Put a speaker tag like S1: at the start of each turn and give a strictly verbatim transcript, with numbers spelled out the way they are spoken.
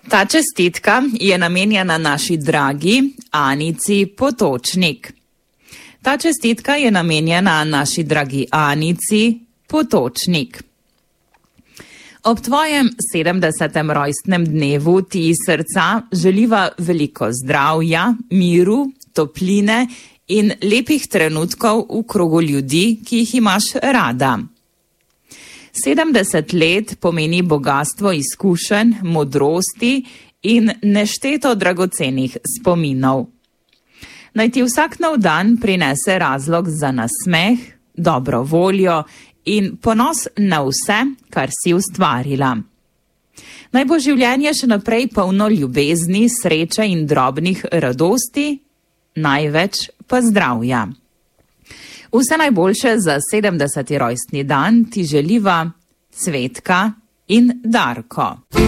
S1: Ta čestitka je namenjena naši dragi Anici Potočnik. Ta čestitka je namenjena naši dragi Anici Potočnik. Ob tvojem sedemdesetem rojstnem dnevu ti iz srca želiva veliko zdravja, miru, topline in lepih trenutkov v krogu ljudi, ki jih imaš rada. sedemdeset let pomeni bogastvo izkušenj, modrosti in nešteto dragocenih spominov. Naj ti vsak nov dan prinese razlog za nasmeh, dobro voljo in ponos na vse, kar si ustvarila. Naj bo življenje še naprej polno ljubezni, sreče in drobnih radosti, največ pa zdravja. Vse najboljše za sedemdeseti rojstni dan ti želiva Cvetka in Darko.